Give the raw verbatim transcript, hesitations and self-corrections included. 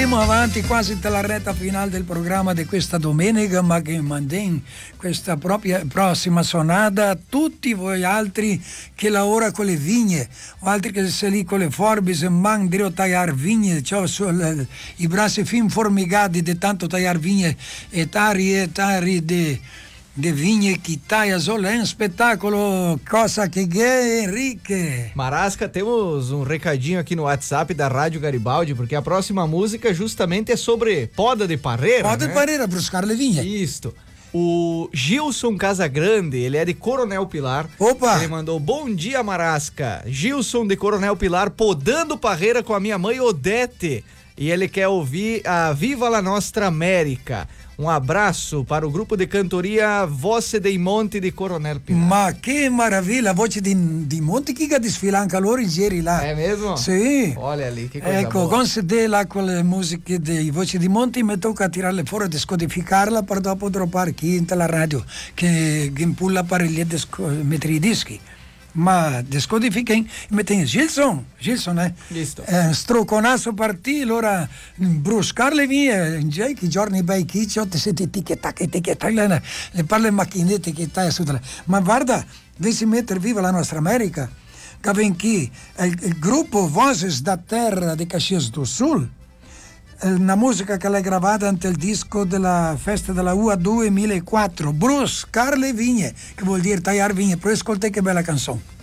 Andiamo avanti quasi per la retta finale del programma di questa domenica, ma che mandem questa propria prossima sonata a tutti voi altri che lavora con le vigne, o altri che se lì con le forbici mandano a tagliare vigne, cioè sul, i bracci fin formigati di tanto tagliare vigne e tari e tari di de vigne que taia solo é um espetáculo, cosa que é, Henrique. Marasca, temos um recadinho aqui no WhatsApp da Rádio Garibaldi, porque a próxima música justamente é sobre poda de parreira. Poda né? de parreira, buscar le vinha. Isto. O Gilson Casagrande, ele é de Coronel Pilar. Opa! Ele mandou, bom dia, Marasca. Gilson de Coronel Pilar, podando parreira com a minha mãe Odete. E ele quer ouvir a Viva la Nostra América. Um abraço para o grupo de cantoria Voce dei Monti de Coronel Pilar. Ma che meraviglia, a voce di, di Monti che desfila anche loro ieri là. É mesmo? Sì. Olha ali, que coisa Ecco, boa. con se là con le musiche di Voce di Monti mi tocca tirarle fuori, descodificarla per dopo droppare qui in la radio che, che impulla per gli mettere i dischi. Ma descodifiquem e metem Gilson, Gilson, né? Listo. Eh, stroconasso partì, allora bruscarle via, già che giorni bei chi c'ho ti senti etichetta, etichetta, le, le parle macchinette che stai su. Ma guarda, devi mettere viva la nostra America, che ven qui, il, il gruppo Voces da Terra di Caxias do Sul, una musica che l'ha gravata ante il disco della festa della U A duemilaquattro, Bruscar le vigne, che vuol dire tagliare vigne, però ascolta che bella canzone.